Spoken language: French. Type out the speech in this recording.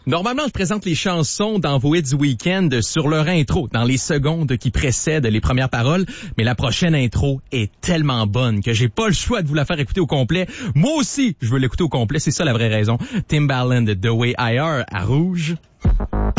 Normalement, je présente les chansons dans vos hits du week-end sur leur intro, dans les secondes qui précèdent les premières paroles. Mais la prochaine intro est tellement bonne que j'ai pas le choix de vous la faire écouter au complet. Moi aussi, je veux l'écouter au complet. C'est ça la vraie raison. Timbaland, The Way I Are, à Rouge.